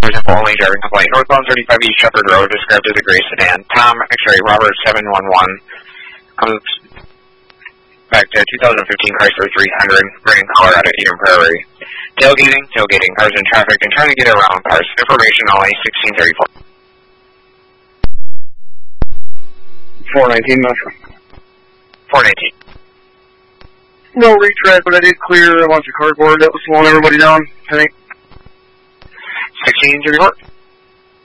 only driving complaint. Northbound 35 East Shepherd Road, described as a gray sedan. Tom, X-ray, Robert 711. Comes back to 2015 Chrysler 300, running Colorado, Eden Prairie. Tailgating, cars in traffic and trying to get around cars. Information only 1634. 419 Metro. 419. No retread, but I did clear a bunch of cardboard that was slowing everybody down, I think. 1634.